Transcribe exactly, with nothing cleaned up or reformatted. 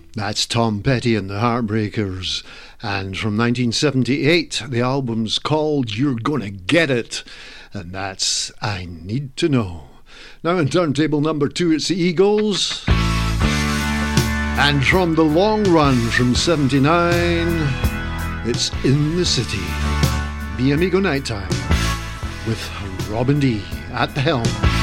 That's Tom Petty and the Heartbreakers. And from nineteen seventy-eight, the album's called You're Gonna Get It. And that's I Need to Know. Now in turntable number two, it's the Eagles. And from the long run from seventy-nine, it's In the City. Be Amigo Nighttime with Robin D at the helm.